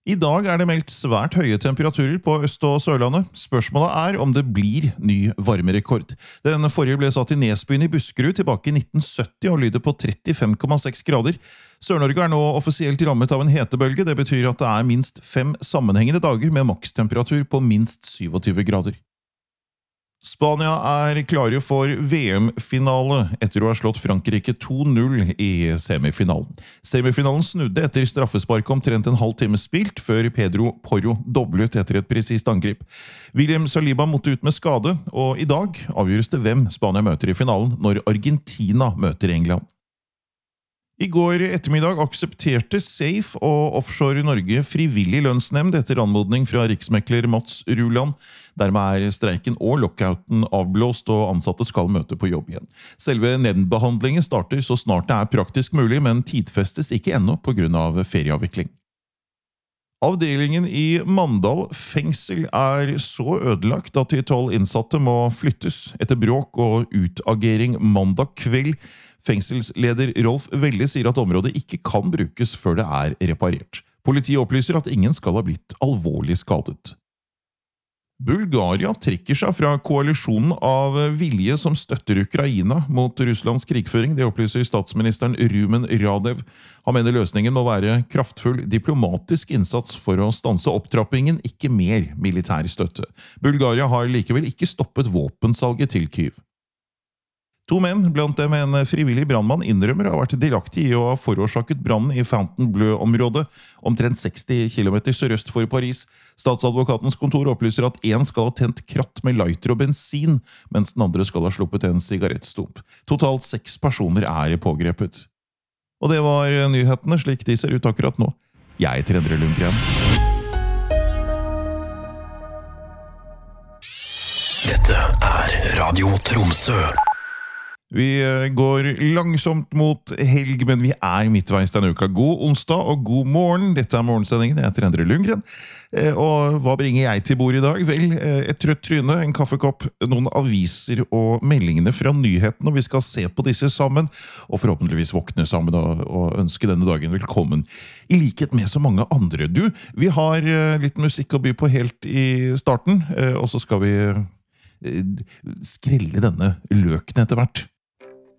I dag det meldt svært høye temperaturer på Øst- og Sørlandet. Spørsmålet om det blir ny varmerekord. Den forrige ble satt i Nesbyen i Buskerud tilbake i 1970 og lyder på 35,6 grader. Sør-Norge nå offisielt rammet av en hetebølge. Det betyr at det minst 5 sammenhengende dager med makstemperatur på minst 27 grader. Spania klare for VM-finale etter å ha slått Frankrike 2-0 i semifinalen. Semifinalen snudde etter straffespark omtrent en halv time spilt, før Pedro Porro doblet etter et presist angrip. William Saliba måtte ut med skade, og i dag avgjøres det hvem Spania møter i finalen når Argentina møter England. I går ettermiddag aksepterte Safe og Offshore Norge frivillig lønnsnemnd etter anmodning fra riksmekler Mats Ruland. Dermed streiken og lockouten avblåst, og ansatte skal møte på jobb igjen. Selve nemndbehandlingen starter så snart det praktisk mulig, men tidfestes ikke ennå på grunn av ferieavvikling. Avdelingen i Mandal fengsel så ødelagt at de 12 innsatte må flyttes etter bråk og utagering mandag kveld. Fengselsleder Rolf Velle sier at området ikke kan brukes før det reparert. Politiet opplyser at ingen skal ha blitt alvorlig skadet. Bulgaria trekker seg fra koalisjonen av vilje som støtter Ukraina mot Russlands krigføring. Det opplyser statsministeren Rumen Radev. Han mener løsningen må være kraftfull diplomatisk innsats for å stanse opptrappingen, ikke mer militær støtte. Bulgaria har likevel ikke stoppet våpensalget til Kyiv. 2 menn, blant dem en frivillig brannmann, innrømmer å ha vært delaktig i å ha forårsaket brannen i Fontainebleau-området, omtrent 60 km sørøst for Paris. Statsadvokatens kontor opplyser at en skal ha tent kratt med lighter og bensin, mens den andre skal ha sluppet en sigarettstump. Totalt 6 personer pågrepet. Og det var nyhetene slik de ser ut akkurat nå. Jeg heter Endre Lundgren. Dette Radio Tromsø. Vi går langsomt mot helg, men vi midtveis denne uka. God onsdag og god morgen. Dette morgensendingen. Jeg heter Endre Lundgren. Og hva bringer jeg til bord i dag? Vel, et trøtt tryne, en kaffekopp, noen aviser og meldingene fra nyheten, og vi skal se på disse sammen, og forhåpentligvis våkne sammen og ønske denne dagen velkommen. I likhet med så mange andre. Vi har litt musikk å by på helt i starten, og så skal vi skrelle denne løken etter hvert.